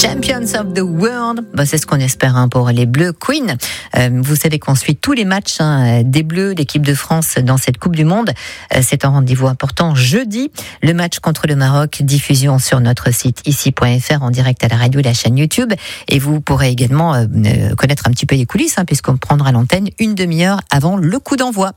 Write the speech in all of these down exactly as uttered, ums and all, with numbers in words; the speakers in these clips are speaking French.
Champions of the World, bah, c'est ce qu'on espère hein, pour les Bleus. Queen, euh, vous savez qu'on suit tous les matchs hein, des Bleus, l'équipe de France dans cette Coupe du Monde. Euh, c'est un rendez-vous important jeudi. Le match contre le Maroc, diffusion sur notre site ici point f r en direct à la radio et la chaîne YouTube. Et vous pourrez également euh, connaître un petit peu les coulisses hein, puisqu'on prendra l'antenne une demi-heure avant le coup d'envoi.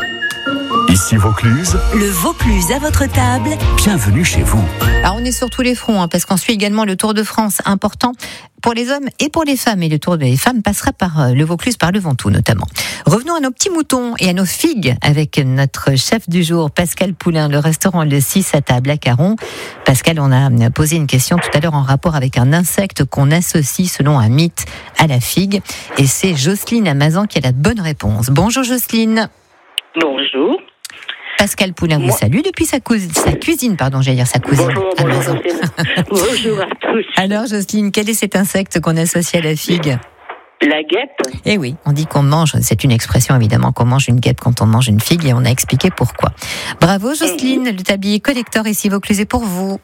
Ici Vaucluse. Le Vaucluse à votre table. Bienvenue chez vous. Alors on est sur tous les fronts hein, parce qu'on suit également le Tour de France, important pour les hommes et pour les femmes. Et le Tour des femmes passera par le Vaucluse, par le Ventoux notamment. Revenons à nos petits moutons et à nos figues avec notre chef du jour, Pascal Poulain, le restaurant Le six à table à Caron. Pascal, on a posé une question tout à l'heure en rapport avec un insecte qu'on associe selon un mythe à la figue. Et c'est Jocelyne Amazan qui a la bonne réponse. Bonjour Jocelyne. Bonjour. Pascal Poulain vous salue depuis sa, cou- sa cuisine, pardon, j'allais dire sa cousine. Bonjour, bonjour, bonjour à tous. Alors Jocelyne, quel est cet insecte qu'on associe à la figue ? La guêpe. Eh oui, on dit qu'on mange, c'est une expression évidemment, qu'on mange une guêpe quand on mange une figue et on a expliqué pourquoi. Bravo Jocelyne, mmh. Le tablier collector ici Vaucluse est pour vous.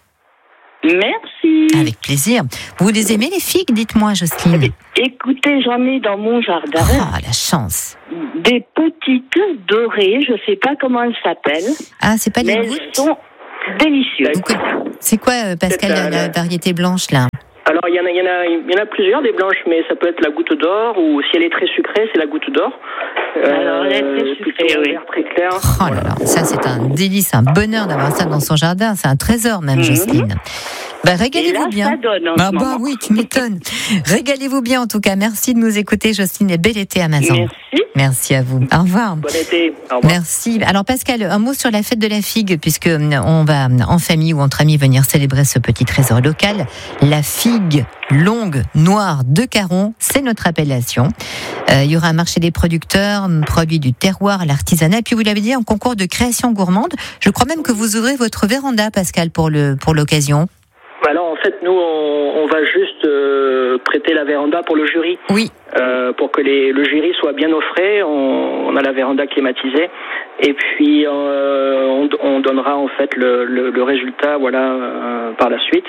Merci. Avec plaisir. Vous les aimez les figues, dites-moi Jocelyne ? Écoutez, j'en ai dans mon jardin. Ah, la chance. Des petites dorées, je ne sais pas comment elles s'appellent. Ah, c'est pas des mais gouttes ? elles sont délicieuses. C'est quoi Pascal, la, la variété blanche là ? Alors, il y, en a, il, y en a, il y en a plusieurs, des blanches, mais ça peut être la goutte d'or, ou si elle est très sucrée, c'est la goutte d'or. Alors, elle est très sucrée, oui. Vert très clair. Oh voilà. Là là, ça c'est un délice, un bonheur d'avoir ça dans son jardin, c'est un trésor même, mm-hmm. Jocelyne. Bah, régalez-vous là, bien. Ça donne en bah, ce bah moment. oui, tu m'étonnes. Régalez-vous bien en tout cas. Merci de nous écouter, Jocelyne, et bel été Amazon. Merci. Merci à vous. Au revoir. Bon été. Au revoir. Merci. Alors Pascal, un mot sur la fête de la figue, puisque on va en famille ou entre amis venir célébrer ce petit trésor local. La figue longue noire de Caron, c'est notre appellation. Euh, il y aura un marché des producteurs, produits du terroir, l'artisanat, et puis vous l'avez dit, un concours de création gourmande. Je crois même que vous ouvrez votre véranda, Pascal, pour le pour l'occasion. Alors en fait, nous, on, on va juste euh, prêter la véranda pour le jury. Oui. Euh, pour que les, le jury soit bien au frais, on, on a la véranda climatisée. Et puis, euh, on, on donnera en fait le, le, le résultat, voilà, euh, par la suite.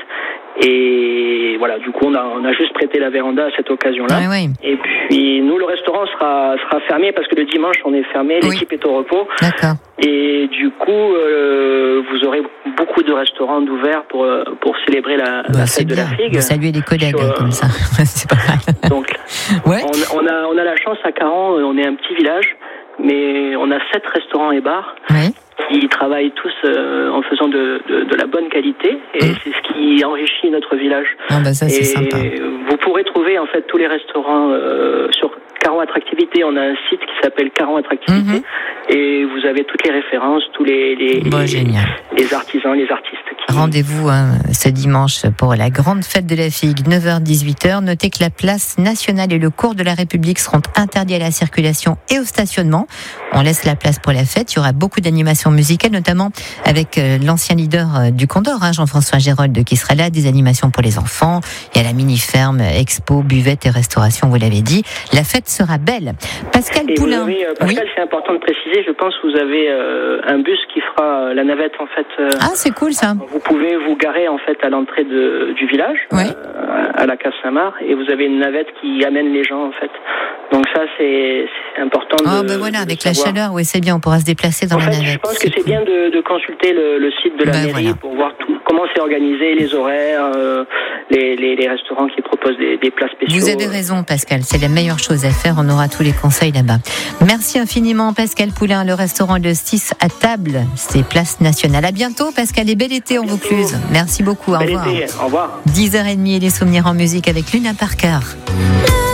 Et voilà, du coup, on a, on a juste prêté la véranda à cette occasion-là. Oui, oui. Et puis, nous, le restaurant sera, sera fermé parce que le dimanche, on est fermé, l'équipe oui. est au repos. D'accord. Et du coup, euh, vous aurez beaucoup de restaurants ouverts pour, pour célébrer la, bah, la fête de la figue. Vous saluez les collègues Sur, comme ça, c'est pas mal. Donc, ouais. on, on, a, on a la chance à Caron, on est un petit village, mais on a sept restaurants et bars. Oui. Qui travaillent tous euh, en faisant de, de, de la bonne qualité et mmh. c'est ce qui enrichit notre village. Ah bah ça, c'est et sympa. Vous pourrez trouver en fait tous les restaurants euh, sur Caron Attractivité. On a un site qui s'appelle Caron Attractivité mmh. et vous avez toutes les références, tous les les, bon, les, génial. les artisans, les artistes. Qui... Rendez-vous hein, ce dimanche pour la grande fête de la figue, neuf heures dix-huit heures. Notez que la place nationale et le cours de la République seront interdits à la circulation et au stationnement. On laisse la place pour la fête. Il y aura beaucoup d'animations musicales, notamment avec euh, l'ancien leader euh, du Condor, hein, Jean-François Gérold, qui sera là, des animations pour les enfants. Il y a la mini-ferme, expo, buvette et restauration, vous l'avez dit. La fête sera belle. Pascal et Poulain. Oui, euh, Pascal, oui. C'est important de préciser, je pense que vous avez euh, un bus qui fera la navette, en fait. Euh, ah, c'est cool, ça. Vous pouvez vous garer, en fait, à l'entrée de, du village, oui. euh, à la Cave Saint-Marc, et vous avez une navette qui amène les gens, en fait. Donc ça, c'est, c'est important de Oh, ben voilà, avec savoir. La chaleur, oui, c'est bien, on pourra se déplacer dans en la fait, navette. Je pense que c'est bien de, de consulter le, le site de la ben mairie voilà. pour voir tout, comment c'est organisé, les horaires, euh, les, les, les restaurants qui proposent des, des plats spéciaux. Vous avez raison, Pascal, c'est la meilleure chose à faire, on aura tous les conseils là-bas. Merci infiniment, Pascal Poulain, le restaurant Le six à table, c'est Place Nationale. À bientôt, Pascal, et bel été en Vaucluse. Merci beaucoup, au bel revoir. Été, au revoir. dix heures trente et les souvenirs en musique avec Luna Parker.